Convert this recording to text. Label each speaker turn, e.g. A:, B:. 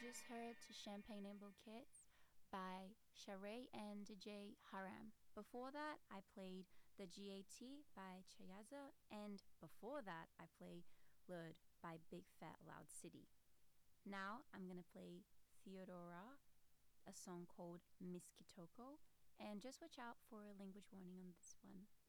A: just heard Champagne and Bouquets by Sharé and DJ Haram. Before that, I played The GAT by Chayaza, and before that, I played Lud by Big Fat Loud City. Now, I'm gonna play Theodora, a song called Miss Kitoko, and just watch out for a language warning on this one.